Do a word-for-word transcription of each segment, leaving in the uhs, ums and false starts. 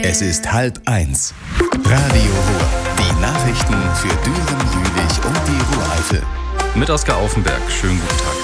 Es ist halb eins. Radio Ruhr. Die Nachrichten für Düren, Jülich und die Ruhr-Eifel. Mit Oskar Aufenberg. Schönen guten Tag.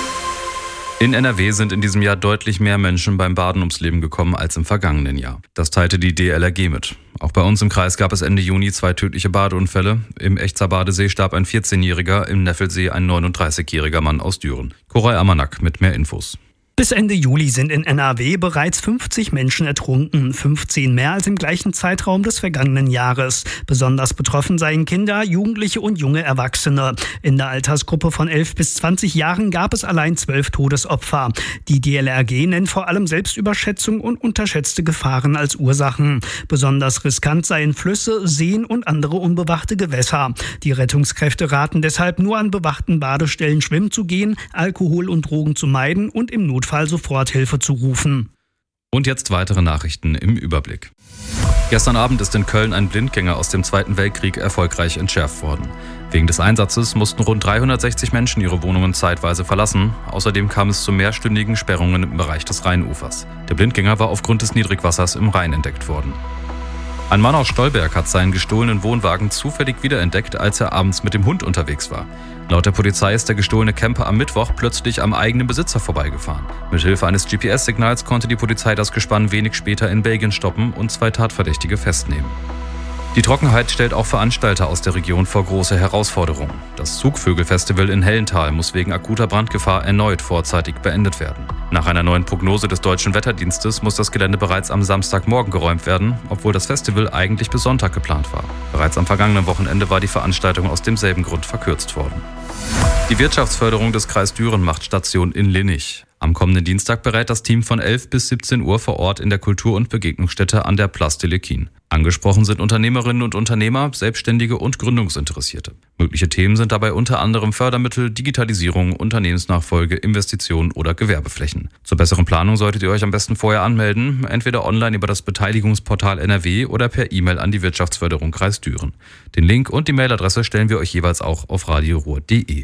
In N R W sind in diesem Jahr deutlich mehr Menschen beim Baden ums Leben gekommen als im vergangenen Jahr. Das teilte die D L R G mit. Auch bei uns im Kreis gab es Ende Juni zwei tödliche Badeunfälle. Im Echzer Badesee starb ein vierzehnjähriger, im Neffelsee ein neununddreißigjähriger Mann aus Düren. Koray Amanak mit mehr Infos. Bis Ende Juli sind in N R W bereits fünfzig Menschen ertrunken, fünfzehn mehr als im gleichen Zeitraum des vergangenen Jahres. Besonders betroffen seien Kinder, Jugendliche und junge Erwachsene. In der Altersgruppe von elf bis zwanzig Jahren gab es allein zwölf Todesopfer. Die D L R G nennt vor allem Selbstüberschätzung und unterschätzte Gefahren als Ursachen. Besonders riskant seien Flüsse, Seen und andere unbewachte Gewässer. Die Rettungskräfte raten deshalb nur an bewachten Badestellen schwimmen zu gehen, Alkohol und Drogen zu meiden und im Notfall Soforthilfe zu rufen. Und jetzt weitere Nachrichten im Überblick. Gestern Abend ist in Köln ein Blindgänger aus dem Zweiten Weltkrieg erfolgreich entschärft worden. Wegen des Einsatzes mussten rund dreihundertsechzig Menschen ihre Wohnungen zeitweise verlassen. Außerdem kam es zu mehrstündigen Sperrungen im Bereich des Rheinufers. Der Blindgänger war aufgrund des Niedrigwassers im Rhein entdeckt worden. Ein Mann aus Stolberg hat seinen gestohlenen Wohnwagen zufällig wiederentdeckt, als er abends mit dem Hund unterwegs war. Laut der Polizei ist der gestohlene Camper am Mittwoch plötzlich am eigenen Besitzer vorbeigefahren. Mithilfe eines G P S-Signals konnte die Polizei das Gespann wenig später in Belgien stoppen und zwei Tatverdächtige festnehmen. Die Trockenheit stellt auch Veranstalter aus der Region vor große Herausforderungen. Das Zugvögel-Festival in Hellenthal muss wegen akuter Brandgefahr erneut vorzeitig beendet werden. Nach einer neuen Prognose des Deutschen Wetterdienstes muss das Gelände bereits am Samstagmorgen geräumt werden, obwohl das Festival eigentlich bis Sonntag geplant war. Bereits am vergangenen Wochenende war die Veranstaltung aus demselben Grund verkürzt worden. Die Wirtschaftsförderung des Kreis Düren macht Station in Linnich. Am kommenden Dienstag berät das Team von elf bis siebzehn Uhr vor Ort in der Kultur- und Begegnungsstätte an der Place de l'Equine. Angesprochen sind Unternehmerinnen und Unternehmer, Selbstständige und Gründungsinteressierte. Mögliche Themen sind dabei unter anderem Fördermittel, Digitalisierung, Unternehmensnachfolge, Investitionen oder Gewerbeflächen. Zur besseren Planung solltet ihr euch am besten vorher anmelden, entweder online über das Beteiligungsportal N R W oder per E-Mail an die Wirtschaftsförderung Kreis Düren. Den Link und die Mailadresse stellen wir euch jeweils auch auf radio ruhr punkt de.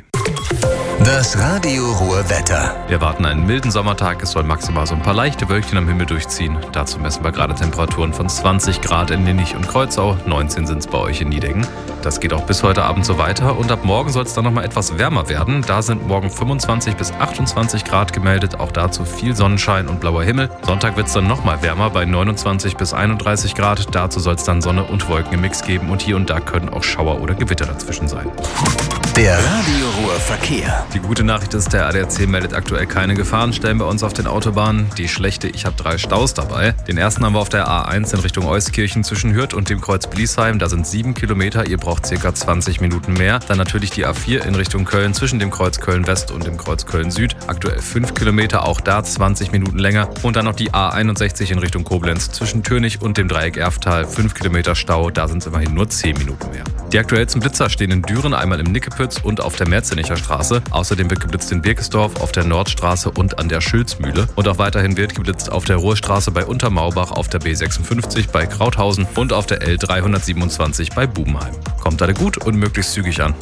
Das Radio Ruhr Wetter. Wir erwarten einen milden Sommertag. Es soll maximal so ein paar leichte Wölkchen am Himmel durchziehen. Dazu messen wir gerade Temperaturen von zwanzig Grad in Linnich und Kreuzau. neunzehn sind es bei euch in Niedeggen. Das geht auch bis heute Abend so weiter. Und ab morgen soll es dann nochmal etwas wärmer werden. Da sind morgen fünfundzwanzig bis achtundzwanzig Grad gemeldet. Auch dazu viel Sonnenschein und blauer Himmel. Sonntag wird es dann nochmal wärmer bei neunundzwanzig bis einunddreißig Grad. Dazu soll es dann Sonne und Wolken im Mix geben. Und hier und da können auch Schauer oder Gewitter dazwischen sein. Der Radio Ruhr Verkehr. Die gute Nachricht ist, der A D A C meldet aktuell keine Gefahrenstellen bei uns auf den Autobahnen. Die schlechte, ich habe drei Staus dabei. Den ersten haben wir auf der A eins in Richtung Euskirchen zwischen Hürth und dem Kreuz Bliesheim. Da sind sieben Kilometer, ihr braucht circa zwanzig Minuten mehr. Dann natürlich die A vier in Richtung Köln zwischen dem Kreuz Köln-West und dem Kreuz Köln-Süd. Aktuell fünf Kilometer, auch da zwanzig Minuten länger. Und dann noch die A einundsechzig in Richtung Koblenz zwischen Türnich und dem Dreieck Erftal. fünf Kilometer Stau, da sind es immerhin nur zehn Minuten mehr. Die aktuellsten Blitzer stehen in Düren, einmal im Nickepütz und auf der Merzenicher Straße. Außerdem wird geblitzt in Birkesdorf, auf der Nordstraße und an der Schülzmühle. Und auch weiterhin wird geblitzt auf der Ruhrstraße bei Untermaubach, auf der B sechsundfünfzig bei Krauthausen und auf der L dreihundertsiebenundzwanzig bei Bubenheim. Kommt alle gut und möglichst zügig an.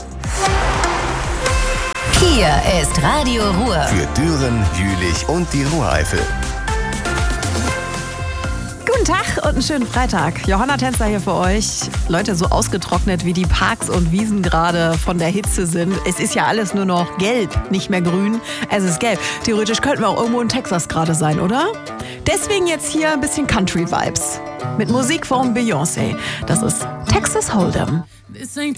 Hier ist Radio Ruhr. Für Düren, Jülich und die Ruhr-Eifel. Guten Tag und einen schönen Freitag. Johanna Tänzer hier für euch. Leute, so ausgetrocknet wie die Parks und Wiesen gerade von der Hitze sind. Es ist ja alles nur noch gelb, nicht mehr grün. Es ist gelb. Theoretisch könnten wir auch irgendwo in Texas gerade sein, oder? Deswegen jetzt hier ein bisschen Country-Vibes. Mit Musik von Beyoncé. Das ist Texas Hold'em.